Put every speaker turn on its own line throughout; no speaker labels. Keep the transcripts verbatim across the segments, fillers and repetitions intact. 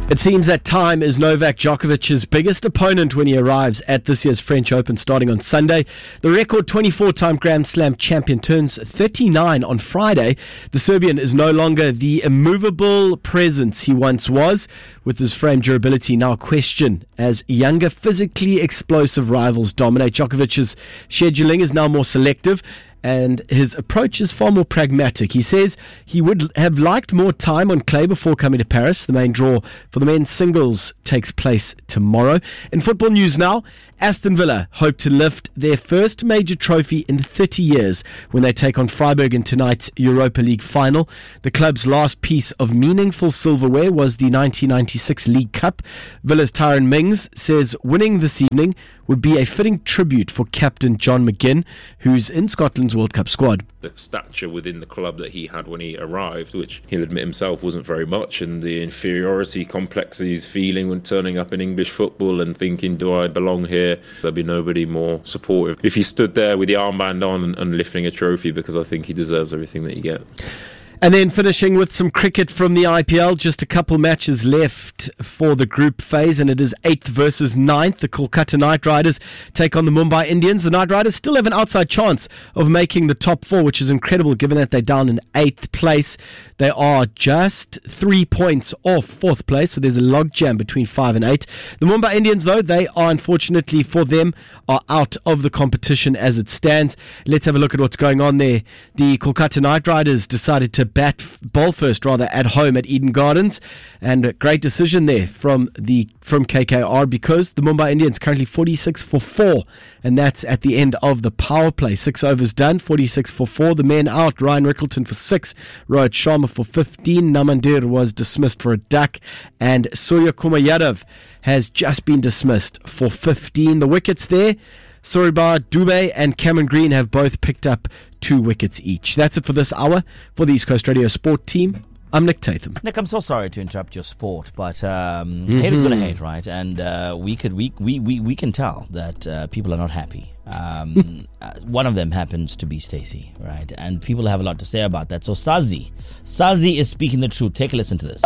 It seems that time is Novak Djokovic's biggest opponent when he arrives at this year's French Open starting on Sunday. The record twenty-four-time Grand Slam champion turns thirty-nine on Friday. The Serbian is no longer the immovable presence he once was, with his frame durability now questioned as younger, physically explosive rivals dominate. Djokovic's scheduling is now more selective, and his approach is far more pragmatic. He says he would have liked more time on clay before coming to Paris. The main draw for the men's singles takes place tomorrow. In football news now, Aston Villa hope to lift their first major trophy in thirty years when they take on Freiburg in tonight's Europa League final. The club's last piece of meaningful silverware was the nineteen ninety-six League Cup. Villa's Tyrone Mings says winning this evening would be a fitting tribute for captain John McGinn, who's in Scotland's World Cup squad.
The stature within the club that he had when he arrived, which he'll admit himself wasn't very much, and the inferiority complex he's feeling when turning up in English football and thinking, do I belong here? There'll be nobody more supportive if he stood there with the armband on and, and lifting a trophy, because I think he deserves everything that he gets.
And then finishing with some cricket from the I P L. Just a couple matches left for the group phase, and it is eighth versus ninth. The Kolkata Knight Riders take on the Mumbai Indians. The Knight Riders still have an outside chance of making the top four, which is incredible given that they're down in eighth place. They are just three points off fourth place, so there's a logjam between five and eight. The Mumbai Indians, though, they are, unfortunately for them, are out of the competition as it stands. Let's have a look at what's going on there. The Kolkata Knight Riders decided to bat bowl first, rather, at home at Eden Gardens, and a great decision there from the from K K R, because the Mumbai Indians currently forty-six for four, and that's at the end of the power play. Six overs done, forty-six for four. The men out: Ryan Rickleton for six, Rohit Sharma for fifteen, Namandir was dismissed for a duck, and Surya Kumar Yadav has just been dismissed for fifteen. The wickets there: Suribar Dubey and Cameron Green have both picked up two wickets each. That's it for this hour. For the East Coast Radio Sport team, I'm Nick Tatham.
Nick, I'm so sorry to interrupt your sport, but um, mm-hmm. hate is going to hate, right? And uh, we could we, we, we, we can tell that uh, people are not happy. Um, uh, one of them happens to be Stacey, right? And people have a lot to say about that. So Sazi, Sazi is speaking the truth. Take a listen to this.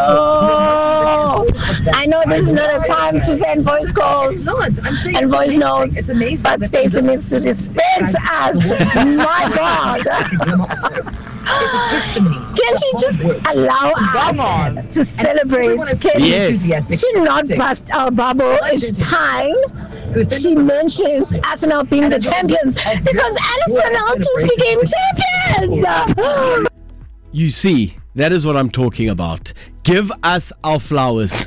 Oh, I know this is not a time to send voice calls and voice notes, it's amazing, but Stacey needs to respect us. My God. Can she just allow us to celebrate? Can
yes.
she not bust our bubble each time she mentions Arsenal being the champions? Because Arsenal just became champions.
You see, that is what I'm talking about. Give us our flowers.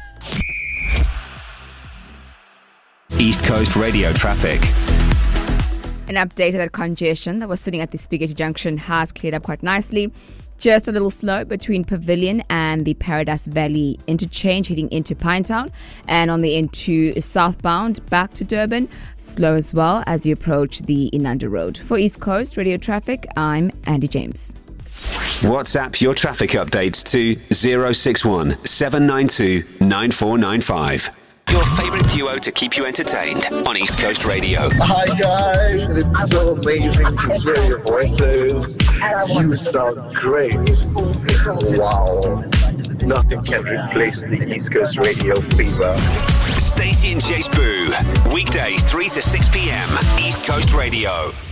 East Coast Radio traffic.
An update that congestion that was sitting at the Spaghetti Junction has cleared up quite nicely. Just a little slow between Pavilion and the Paradise Valley interchange heading into Pinetown, and on the N two southbound back to Durban, slow as well as you approach the Inanda Road. For East Coast Radio Traffic, I'm Andy James.
WhatsApp your traffic updates to zero six one seven nine two nine four nine five. Your favourite duo to keep you entertained on East Coast Radio.
Hi guys, it's so amazing to hear your voices. You sound great. Wow. Nothing can replace the East Coast Radio fever.
Stacey and Jace Boo. Weekdays three to six p.m. East Coast Radio.